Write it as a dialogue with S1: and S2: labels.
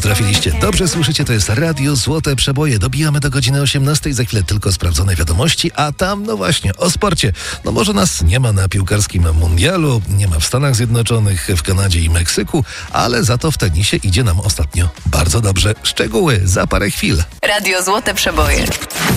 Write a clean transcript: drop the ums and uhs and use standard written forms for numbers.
S1: Trafiliście. Dobrze słyszycie, to jest Radio Złote Przeboje. Dobijamy do godziny 18. Za chwilę tylko sprawdzone wiadomości, a tam, no właśnie, o sporcie. No może nas nie ma na piłkarskim mundialu, nie ma w Stanach Zjednoczonych, w Kanadzie i Meksyku, ale za to w tenisie idzie nam ostatnio bardzo dobrze. Szczegóły za parę chwil.
S2: Radio Złote Przeboje.